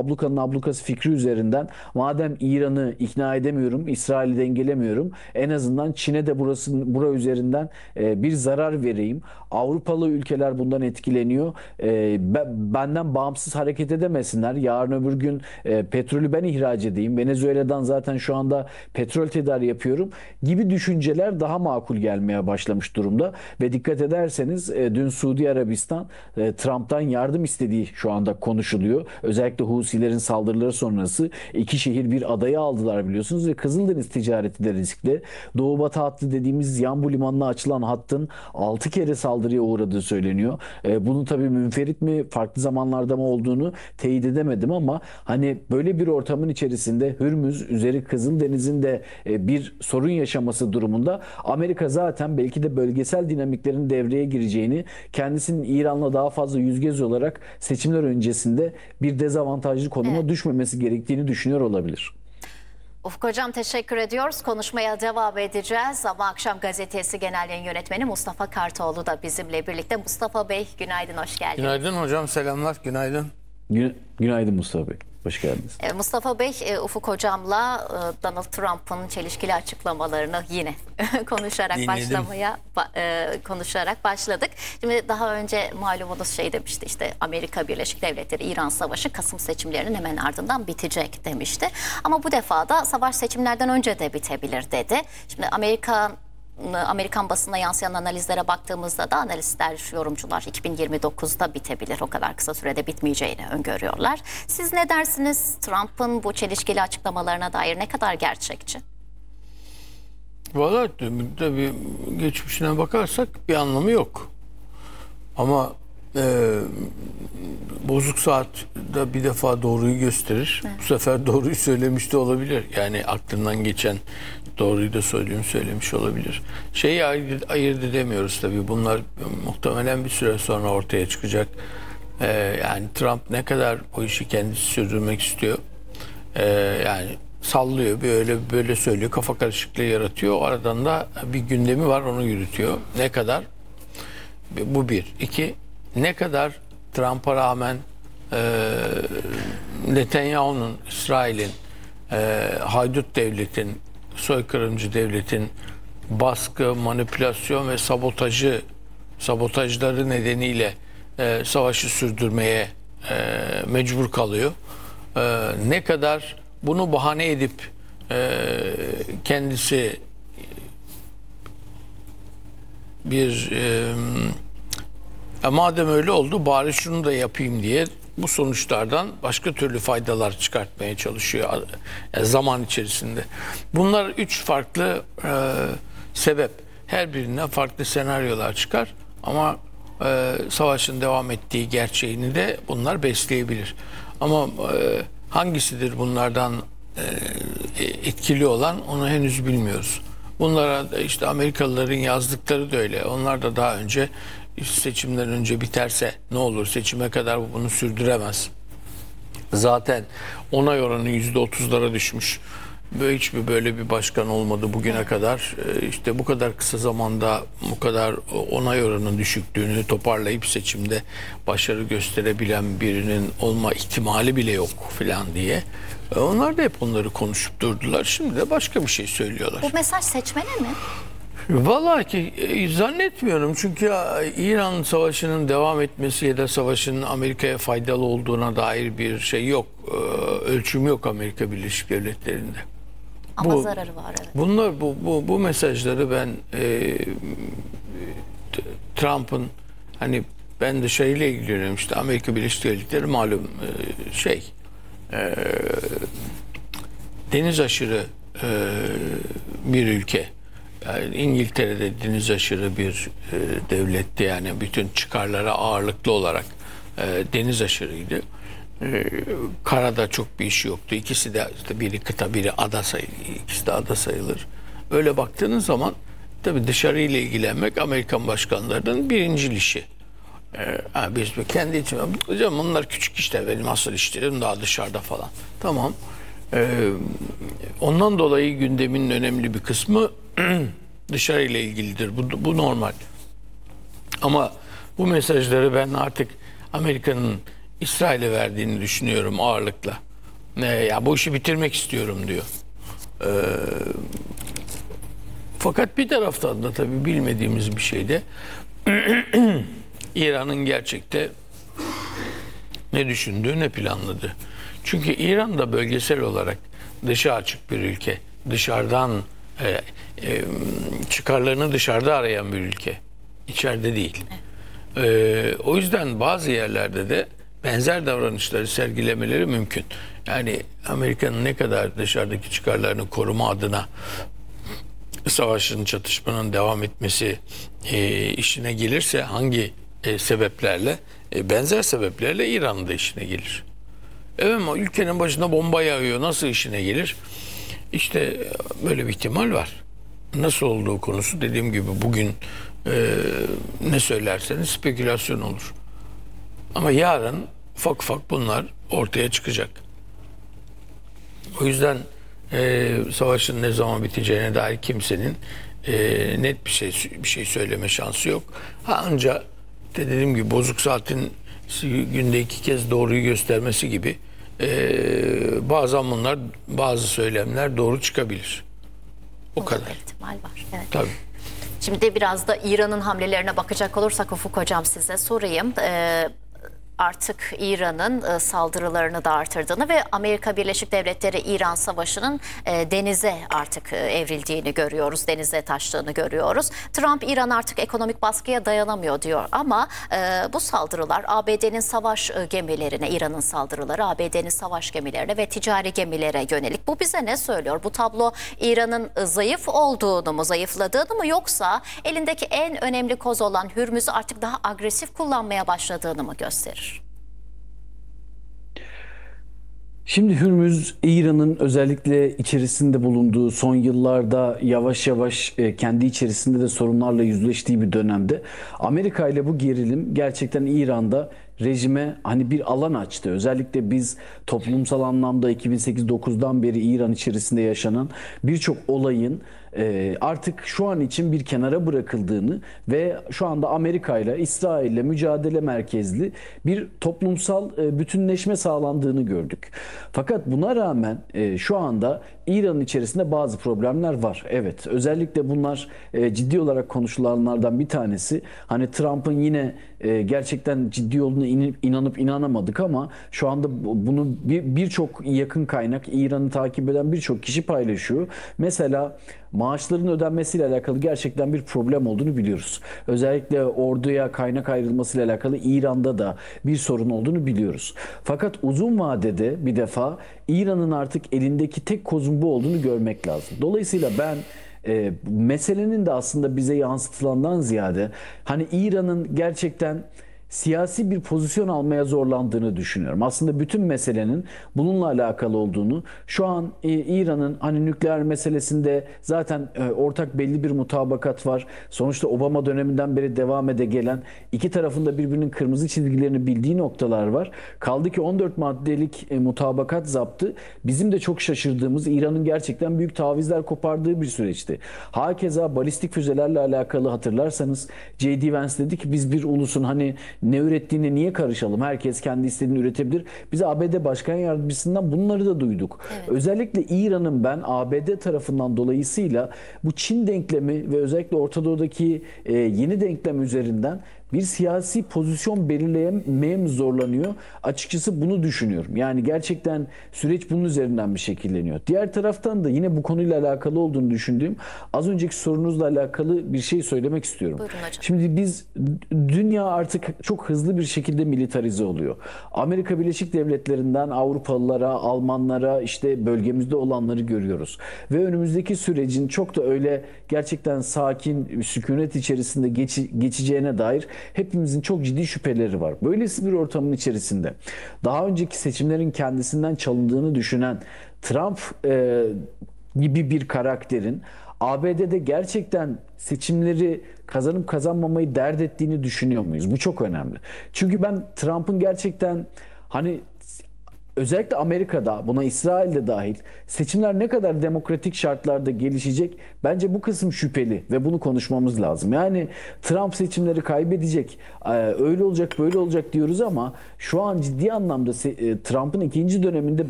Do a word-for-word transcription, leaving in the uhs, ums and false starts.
ablukanın ablukası fikri üzerinden madem İran'ı ikna edemiyorum, İsrail'i dengelemiyorum, en azından Çin'e de burası bura üzerinden e, bir zarar vereyim. Avrupalı ülkeler bundan etkileniyor. E, benden bağımsız hareket edemesinler. Yarın öbür gün e, petrolü ben ihraç edeyim. Venezuela'dan zaten şu anda petrol tedariği yapıyorum gibi düşünceler daha makul gelmeye başlamış durumda. Ve dikkat ederseniz e, dün Suudi Arabistan e, Trump'tan yardım istediği şu anda konuşuluyor. Özellikle Husilerin saldırıları sonrası iki şehir bir adayı aldılar biliyorsunuz ve Kızıldeniz ticareti de riskli. Doğu Batı hattı dediğimiz Yanbu limanına açılan hattın altı kere saldırıya uğradığı söyleniyor. E, bunun tabii münferit mi farklı zamanlarda mı olduğunu teyit edemedim ama hani böyle bir ortamın içerisinde Hürmüz üzeri Kızıldeniz'in de e, bir sorun yaşaması durumunda Amerika zaten belki de bölgesel dinamiklerin devreye gireceğini, kendisinin İran'la daha fazla yüzgez olarak seçimler öncesinde bir dezavantajlı konuma Evet. düşmemesi gerektiğini düşünüyor olabilir. Ufuk Hocam teşekkür ediyoruz. Konuşmaya devam edeceğiz ama Akşam Gazetesi Genel Yayın Yönetmeni Mustafa Kartoğlu da bizimle birlikte. Mustafa Bey günaydın, hoş geldiniz. Günaydın hocam, selamlar, günaydın. Gü Günaydın Mustafa Bey. Hoş geldiniz. E, Mustafa Bey, e, Ufuk Hocam'la e, Donald Trump'ın çelişkili açıklamalarını yine konuşarak Dinledim. başlamaya ba- e, konuşarak başladık. Şimdi daha önce malumunuz şey demişti, işte Amerika Birleşik Devletleri İran Savaşı Kasım seçimlerinin hemen ardından bitecek demişti. Ama bu defa da savaş seçimlerden önce de bitebilir dedi. Şimdi Amerika Amerikan basına yansıyan analizlere baktığımızda da analistler, yorumcular iki bin yirmi dokuzda bitebilir. O kadar kısa sürede bitmeyeceğini öngörüyorlar. Siz ne dersiniz? Trump'ın bu çelişkili açıklamalarına dair ne kadar gerçekçi? Valla tabii geçmişine bakarsak bir anlamı yok. Ama e, bozuk saat da bir defa doğruyu gösterir. Evet. Bu sefer doğruyu söylemiş de olabilir. Yani aklından geçen doğruyu da söylediğini söylemiş olabilir. Şeyi ayırt, ayırt edemiyoruz tabii. Bunlar muhtemelen bir süre sonra ortaya çıkacak. Ee, yani Trump ne kadar o işi kendisi sürdürmek istiyor. Ee, yani sallıyor, böyle böyle söylüyor, kafa karışıklığı yaratıyor. O aradan da bir gündemi var, onu yürütüyor. Ne kadar? Bu bir. İki, ne kadar Trump'a rağmen e, Netanyahu'nun, İsrail'in, e, haydut devletin, soykırımcı devletin baskı, manipülasyon ve sabotajı, sabotajları nedeniyle e, savaşı sürdürmeye e, mecbur kalıyor. E, ne kadar bunu bahane edip e, kendisi bir e, madem öyle oldu bari şunu da yapayım diye bu sonuçlardan başka türlü faydalar çıkartmaya çalışıyor yani zaman içerisinde. Bunlar üç farklı e, sebep. Her birinden farklı senaryolar çıkar ama e, savaşın devam ettiği gerçeğini de bunlar besleyebilir. Ama e, hangisidir bunlardan e, etkili olan onu henüz bilmiyoruz. Bunlara işte Amerikalıların yazdıkları da öyle. Onlar da daha önce seçimden önce biterse ne olur, seçime kadar bunu sürdüremez. Zaten onay oranı yüzde otuzlara düşmüş. Böyle hiçbir böyle bir başkan olmadı bugüne kadar. İşte bu kadar kısa zamanda bu kadar onay oranının düşüklüğünü toparlayıp seçimde başarı gösterebilen birinin olma ihtimali bile yok falan diye. Onlar da hep onları konuşup durdular. Şimdi de başka bir şey söylüyorlar. Bu mesaj seçmene mi? Vallahi ki e, zannetmiyorum. Çünkü ya, İran savaşının devam etmesi ya da savaşın Amerika'ya faydalı olduğuna dair bir şey yok. E, ölçüm yok Amerika Birleşik Devletleri'nde. Ama Bu, zararı var, evet. Bunlar bu bu bu mesajları ben e, Trump'ın hani ben dışarıyla ilgileniyorum işte Amerika Birleşik Devletleri malum e, şey e, deniz aşırı e, bir ülke. Yani İngiltere'de deniz aşırı bir e, devletti, yani bütün çıkarlara ağırlıklı olarak e, deniz aşırıydı. E, karada çok bir işi yoktu. İkisi de işte biri kıta biri ada sayılır. İkisi de ada sayılır. Öyle baktığınız zaman tabii dışarıyla ilgilenmek Amerikan başkanlarının birincil işi. E, biz kendi içime hocam bunlar küçük işler, benim asıl işlerim daha dışarıda falan. Tamam. E, ondan dolayı gündemin önemli bir kısmı dışarıyla ilgilidir. Bu, bu normal. Ama bu mesajları ben artık Amerika'nın İsrail'e verdiğini düşünüyorum ağırlıkla. Ne ya, bu işi bitirmek istiyorum diyor. Ee, fakat bir taraftan da tabii bilmediğimiz bir şey de İran'ın gerçekte ne düşündüğü, ne planladığı. Çünkü İran da bölgesel olarak dışa açık bir ülke. Dışarıdan e, e, çıkarlarını dışarıda arayan bir ülke. İçeride değil. E, o yüzden bazı yerlerde de benzer davranışları sergilemeleri mümkün. Yani Amerika'nın ne kadar dışarıdaki çıkarlarını koruma adına savaşın, çatışmanın devam etmesi e, işine gelirse, hangi e, sebeplerle, e, benzer sebeplerle İran'ın da işine gelir. Evet, ama ülkenin başına bomba yağıyor, nasıl işine gelir? İşte e, böyle bir ihtimal var. Nasıl olduğu konusu, dediğim gibi bugün e, ne söylerseniz spekülasyon olur. Ama yarın ufak ufak bunlar ortaya çıkacak. O yüzden e, savaşın ne zaman biteceğine dair kimsenin e, net bir şey bir şey söyleme şansı yok. Ha, anca dediğim gibi bozuk saatin günde iki kez doğruyu göstermesi gibi e, bazen bunlar, bazı söylemler doğru çıkabilir. O Olur, kadar. ihtimal var. Evet. Tabii. Şimdi biraz da İran'ın hamlelerine bakacak olursak Ufuk Hocam, size sorayım. Ee, artık İran'ın e, saldırılarını da artırdığını ve Amerika Birleşik Devletleri İran Savaşı'nın e, denize artık e, evrildiğini görüyoruz. Denize taştığını görüyoruz. Trump, İran artık ekonomik baskıya dayanamıyor diyor ama e, bu saldırılar A B D'nin savaş e, gemilerine, İran'ın saldırıları A B D'nin savaş gemilerine ve ticari gemilere yönelik. Bu bize ne söylüyor? Bu tablo İran'ın e, zayıf olduğunu mu, zayıfladığını mı, yoksa elindeki en önemli koz olan Hürmüz'ü artık daha agresif kullanmaya başladığını mı gösterir? Şimdi Hürmüz, İran'ın özellikle içerisinde bulunduğu, son yıllarda yavaş yavaş e, kendi içerisinde de sorunlarla yüzleştiği bir dönemde Amerika ile bu gerilim gerçekten İran'da rejime hani bir alan açtı. Özellikle biz toplumsal anlamda iki bin sekiz dokuzdan beri İran içerisinde yaşanan birçok olayın e, artık şu an için bir kenara bırakıldığını ve şu anda Amerika ile İsrail ile mücadele merkezli bir toplumsal e, bütünleşme sağlandığını gördük. Fakat buna rağmen e, şu anda İran'ın içerisinde bazı problemler var. Evet, özellikle bunlar e, ciddi olarak konuşulanlardan bir tanesi. Hani Trump'ın yine e, gerçekten ciddi olduğunu inip, inanıp inanamadık ama şu anda bunu birçok bir yakın kaynak, İran'ı takip eden birçok kişi paylaşıyor. Mesela maaşların ödenmesiyle alakalı gerçekten bir problem olduğunu biliyoruz. Özellikle orduya kaynak ayrılmasıyla alakalı İran'da da bir sorun olduğunu biliyoruz. Fakat uzun vadede bir defa İran'ın artık elindeki tek kozun bu olduğunu görmek lazım. Dolayısıyla ben e, meselenin de aslında bize yansıtılandan ziyade hani İran'ın gerçekten siyasi bir pozisyon almaya zorlandığını düşünüyorum. Aslında bütün meselenin bununla alakalı olduğunu, şu an e, İran'ın hani nükleer meselesinde zaten e, ortak belli bir mutabakat var. Sonuçta Obama döneminden beri devam ede gelen, iki tarafında birbirinin kırmızı çizgilerini bildiği noktalar var. Kaldı ki on dört maddelik e, mutabakat zaptı bizim de çok şaşırdığımız, İran'ın gerçekten büyük tavizler kopardığı bir süreçti. Hakeza balistik füzelerle alakalı hatırlarsanız J D Vance dedi ki biz bir ulusun hani ne ürettiğine niye karışalım? Herkes kendi istediğini üretebilir. Biz A B D Başkan Yardımcısından bunları da duyduk. Evet. Özellikle İran'ın ben A B D tarafından dolayısıyla bu Çin denklemi ve özellikle Orta Doğu'daki e, yeni denklem üzerinden bir siyasi pozisyon belirlemeye mi zorlanıyor? Açıkçası bunu düşünüyorum. Yani gerçekten süreç bunun üzerinden bir şekilleniyor. Diğer taraftan da yine bu konuyla alakalı olduğunu düşündüğüm az önceki sorunuzla alakalı bir şey söylemek istiyorum. Buyurun hocam. Şimdi biz, dünya artık çok hızlı bir şekilde militarize oluyor. Amerika Birleşik Devletleri'nden Avrupalılara, Almanlara, işte bölgemizde olanları görüyoruz. Ve önümüzdeki sürecin çok da öyle gerçekten sakin, sükunet içerisinde geçi, geçeceğine dair hepimizin çok ciddi şüpheleri var. Böylesi bir ortamın içerisinde daha önceki seçimlerin kendisinden çalındığını düşünen Trump e, gibi bir karakterin A B D'de gerçekten seçimleri kazanıp kazanmamayı dert ettiğini düşünüyor muyuz? Bu çok önemli. Çünkü ben Trump'ın gerçekten hani özellikle Amerika'da, buna İsrail'de dahil, seçimler ne kadar demokratik şartlarda gelişecek, bence bu kısım şüpheli ve bunu konuşmamız lazım. Yani Trump seçimleri kaybedecek, e, öyle olacak böyle olacak diyoruz ama şu an ciddi anlamda se- e, Trump'ın ikinci döneminde